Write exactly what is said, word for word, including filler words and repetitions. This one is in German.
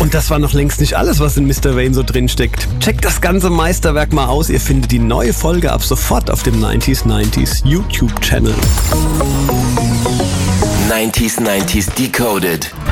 Und das war noch längst nicht alles, was in Mister Wayne so drin steckt. Checkt das ganze Meisterwerk mal aus. Ihr findet die neue Folge ab sofort auf dem neunzig neunzig YouTube-Channel. neunzig neunzig Decoded.